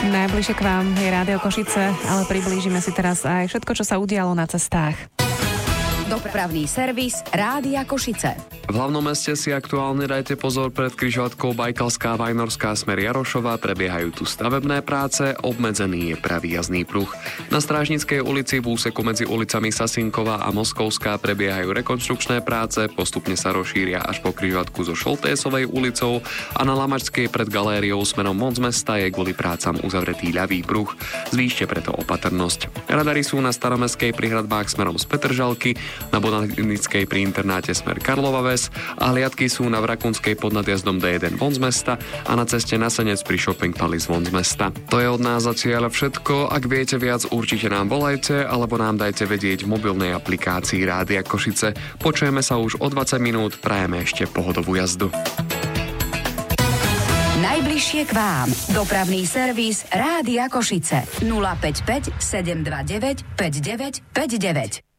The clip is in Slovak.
Najbližšie k vám je Rádio Košice, ale priblížime si teraz aj všetko, čo sa udialo na cestách. Dopravný servis Rádia Košice. V hlavnom meste si aktuálne dajte pozor pred križovatkou Bajkalská Vajnorská smer Jarošova, prebiehajú tu stavebné práce, obmedzený je pravý jazdný pruh. Na Strážnickej ulici v úseku medzi ulicami Sasinková a Moskovská prebiehajú rekonštrukčné práce, postupne sa rozšíria až po križovatku so Šoltésovej ulicou a na Lamačskej pred galériou smerom von z mesta je kvôli prácam uzavretý ľavý pruh. Zvýšte preto opatrnosť. Radary sú na Staromestskej pri hradbách smerom z Petržalky, na Botanickej pri internáte smer Karlova Ves a hliadky sú na Vrakunskej pod nadjazdom D1 von z mesta a na ceste na Senec pri Shopping Palace von z mesta. To je od nás zatiaľ všetko. Ak viete viac, určite nám volajte alebo nám dajte vedieť v mobilnej aplikácii Rádia Košice. Počujeme sa už o 20 minút, prajeme ešte pohodovú jazdu. Najbližšie k vám. Dopravný servis Rádia Košice. 055 729 5959.